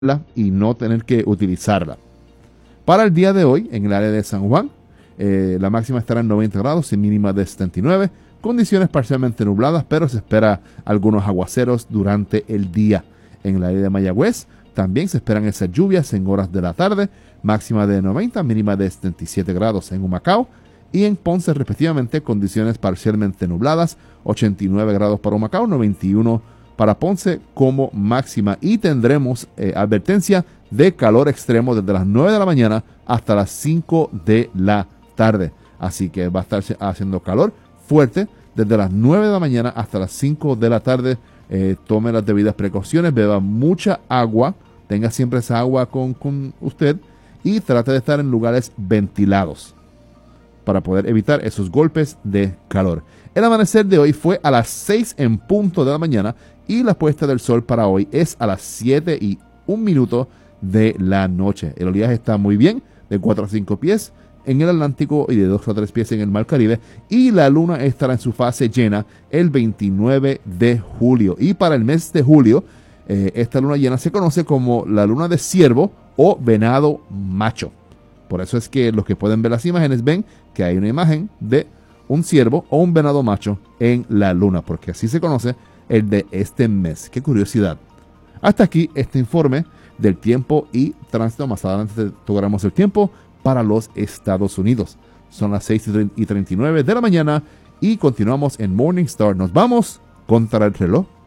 y no tener que utilizarla. Para el día de hoy, en el área de San Juan, la máxima estará en 90 grados y mínima de 79. Condiciones parcialmente nubladas, pero se espera algunos aguaceros durante el día. En el área de Mayagüez también se esperan esas lluvias en horas de la tarde, máxima de 90, mínima de 77 grados en Humacao. Y en Ponce, respectivamente, condiciones parcialmente nubladas, 89 grados para Humacao, 91 para Ponce como máxima. Y tendremos advertencia de calor extremo desde las 9 de la mañana hasta las 5 de la tarde. Así que va a estar haciendo calor fuerte desde las 9 de la mañana hasta las 5 de la tarde. Tome las debidas precauciones, beba mucha agua, tenga siempre esa agua con usted y trate de estar en lugares ventilados para poder evitar esos golpes de calor. El amanecer de hoy fue a las 6 en punto de la mañana y la puesta del sol para hoy es a las 7:01 de la noche. El oleaje está muy bien, de 4 a 5 pies en el Atlántico y de 2 a 3 pies en el Mar Caribe, y la luna estará en su fase llena el 29 de julio. Y para el mes de julio, esta luna llena se conoce como la luna de ciervo o venado macho. Por eso es que los que pueden ver las imágenes ven que hay una imagen de un ciervo o un venado macho en la luna, porque así se conoce el de este mes. ¡Qué curiosidad! Hasta aquí este informe del tiempo y tránsito. Más adelante tocaremos el tiempo para los Estados Unidos. Son las 6:39 de la mañana y continuamos en Morning Star. Nos vamos contra el reloj.